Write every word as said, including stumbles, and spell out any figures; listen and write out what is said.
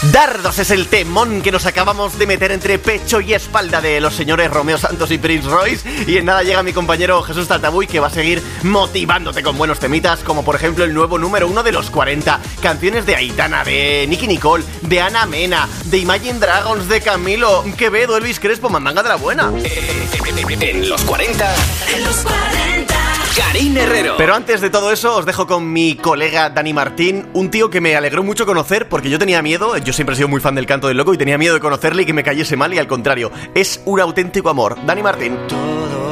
Dardos es el temón que nos acabamos de meter entre pecho y espalda de los señores Romeo Santos y Prince Royce. Y en nada llega mi compañero Jesús Taltabuy, que va a seguir motivándote con buenos temitas, como por ejemplo el nuevo número uno de los cuarenta, canciones de Aitana, de Nicki Nicole, de Ana Mena, de Imagine Dragons, de Camilo, Quevedo, Elvis Crespo, Mandanga de la Buena. En los cuarenta, en los cuarenta, Karin Herrero. Pero antes de todo eso, os dejo con mi colega Dani Martín, un tío que me alegró mucho conocer, porque yo tenía miedo. Yo siempre he sido muy fan del Canto del Loco y tenía miedo de conocerle y que me cayese mal, y al contrario, es un auténtico amor. Dani Martín.